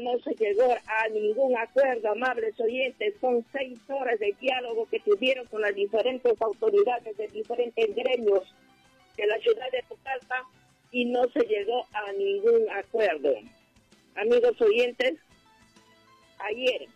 no se llegó a ningún acuerdo, amables oyentes. Son 6 horas de diálogo que tuvieron con las diferentes autoridades de diferentes gremios de la ciudad de Pucallpa y no se llegó a ningún acuerdo. Amigos oyentes, ayer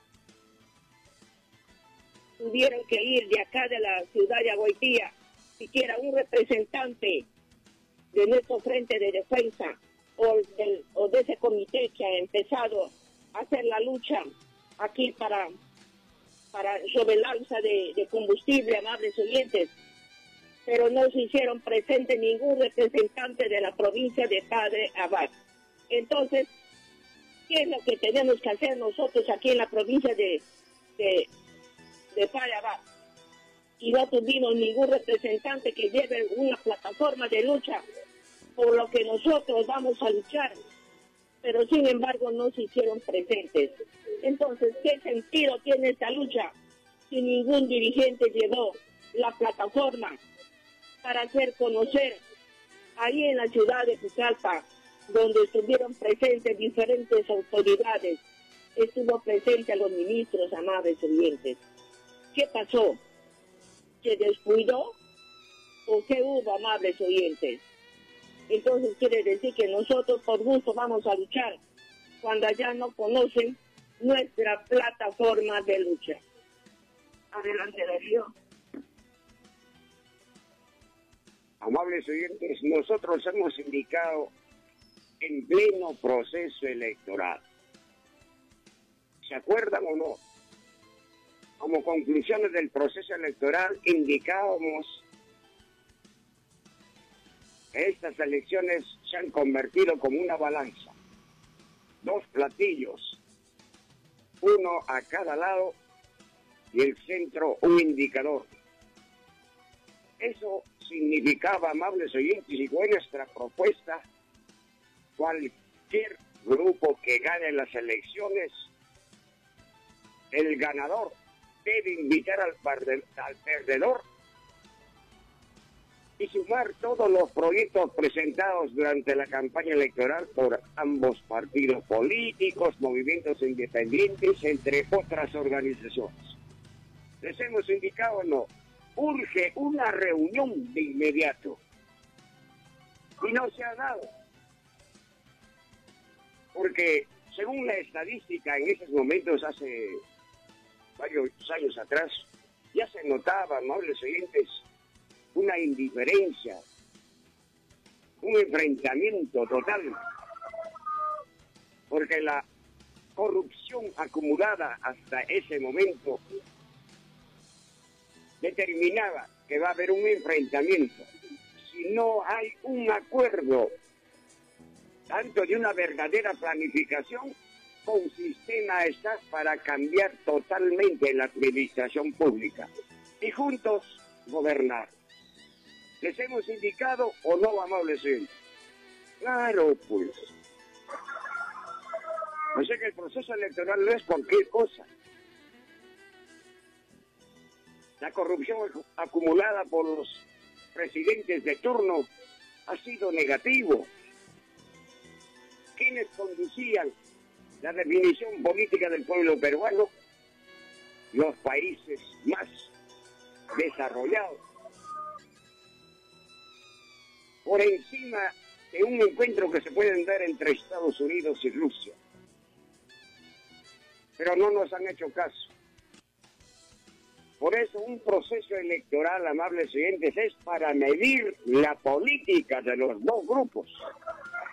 tuvieron que ir de acá de la ciudad de Agüitía, siquiera un representante de nuestro Frente de Defensa o de ese comité que ha empezado a hacer la lucha aquí para sobre el alza de combustible, amables oyentes, pero no se hicieron presente ningún representante de la provincia de Padre Abad. Entonces, ¿qué es lo que tenemos que hacer nosotros aquí en la provincia de Padre Abad? Y no tuvimos ningún representante que lleve una plataforma de lucha por lo que nosotros vamos a luchar, pero sin embargo no se hicieron presentes. Entonces, ¿qué sentido tiene esta lucha si ningún dirigente llevó la plataforma para hacer conocer ahí en la ciudad de Pucallpa, donde estuvieron presentes diferentes autoridades? Estuvo presente a los ministros, amables oyentes. ¿Qué pasó? ¿Se descuidó o qué hubo, amables oyentes? Entonces quiere decir que nosotros por gusto vamos a luchar cuando allá no conocen nuestra plataforma de lucha. Adelante, Darío. Amables oyentes, nosotros hemos indicado en pleno proceso electoral. ¿Se acuerdan o no? Como conclusiones del proceso electoral indicábamos que estas elecciones se han convertido como una balanza. 2 platillos, uno a cada lado y el centro un indicador. Eso significaba, amables oyentes, y con nuestra propuesta, cualquier grupo que gane las elecciones, el ganador debe invitar al perdedor y sumar todos los proyectos presentados durante la campaña electoral por ambos partidos políticos, movimientos independientes, entre otras organizaciones. Les hemos indicado, no, urge una reunión de inmediato y no se ha dado, porque según la estadística en esos momentos, hace varios años atrás, ya se notaba, amables oyentes, una indiferencia, un enfrentamiento total, porque la corrupción acumulada hasta ese momento determinaba que va a haber un enfrentamiento. Si no hay un acuerdo, tanto de una verdadera planificación, con sistema está para cambiar totalmente la administración pública y juntos gobernar. ¿Les hemos indicado o no, amables oyentes? Claro, pues. O sea que el proceso electoral no es cualquier cosa. La corrupción acumulada por los presidentes de turno ha sido negativo. ¿Quiénes conducían la definición política del pueblo peruano? Los países más desarrollados. Por encima de un encuentro que se puede dar entre Estados Unidos y Rusia. Pero no nos han hecho caso. Por eso un proceso electoral, amables oyentes, es para medir la política de los dos grupos.